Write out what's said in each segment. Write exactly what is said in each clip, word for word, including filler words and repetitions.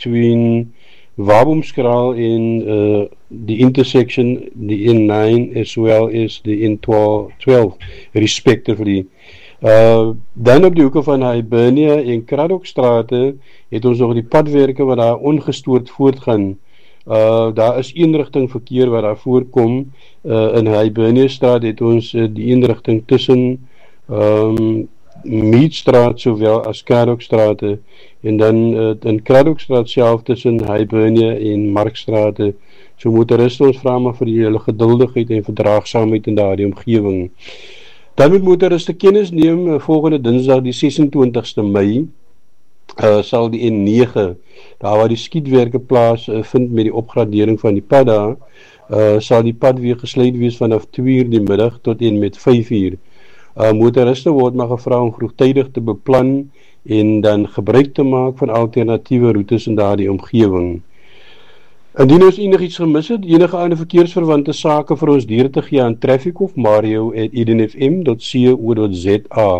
between Wabomskraal and uh, the intersection, the N nine as well as the N twelve, respectively. Uh, dan op die hoeke van Hibernia en Kraddockstrate het ons nog die padwerke wat daar ongestoord voortgaan. Uh, daar is eenrigting verkeer wat daar voorkom. Uh, in Hibernia straat het ons uh, die eenrigting tussen um, Meadstraat sowel as Kraddockstrate en dan uh, in Kraddockstraat self tussen Hibernia en Markstrate. So motoriste ons vra maar vir die hele geduldigheid en verdraagsaamheid in daardie omgewing. Dan moet motoriste kennis neem, uh, volgende Dinsdag die sesentwintigste Mei uh, sal die N nege, daar waar die skietwerke plaas uh, vind met die opgradering van die pad daar, uh, sal die pad weer gesluit wees vanaf twee uur die middag tot en met vyf uur. Uh, motoriste word maar gevra om vroegtydig te beplan en dan gebruik te maak van alternatiewe routes in daardie omgewing. Indien ons enig iets gemis het, enige ander verkeersverwante sake vir ons deur te gee aan traffic of Mario at edenfm dot co dot za.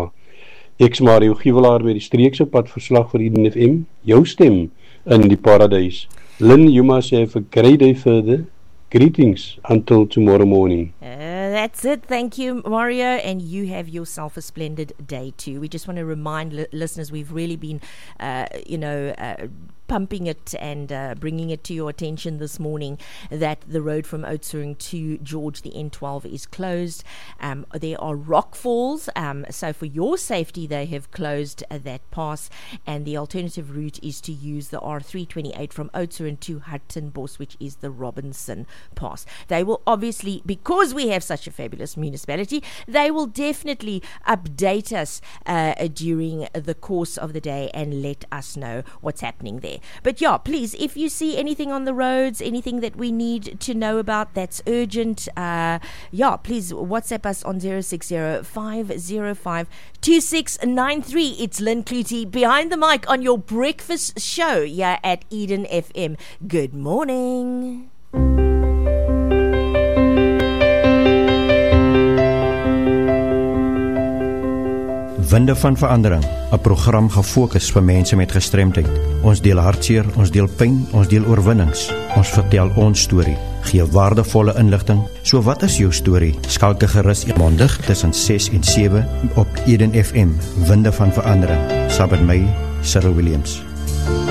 Ek is Mario Giewelaar met die streekse padverslag vir Eden F M, jou stem in die paradise. Lynn, you must have a great day further. Greetings until tomorrow morning. Uh, that's it. Thank you, Mario. And you have yourself a splendid day too. We just want to remind li- listeners we've really been, uh, you know, uh, pumping it and uh, bringing it to your attention this morning that the road from Oudtshoorn to George, the N twelve, is closed. Um, there are rock falls, um, so for your safety they have closed uh, that pass, and the alternative route is to use the R three twenty-eight from Oudtshoorn to Hartenbos, which is the Robinson Pass. They will obviously, because we have such a fabulous municipality, they will definitely update us uh, during the course of the day and let us know what's happening there. But yeah, please, if you see anything on the roads, anything that we need to know about that's urgent, uh, yeah, please WhatsApp us on zero six zero, five zero five, two six nine three. It's Lynn Clutie behind the mic on your breakfast show here at Eden F M. Good morning. Winde van Verandering, 'n program gefokus vir mense met gestremdheid. Ons deel hartseer, ons deel pyn, ons deel oorwinnings. Ons vertel ons storie, gee waardevolle inligting. So wat is jou storie? Skakel gerus mondig tussen ses en sewe op Eden F M, Winde van Verandering, saam met my, Cyril Williams.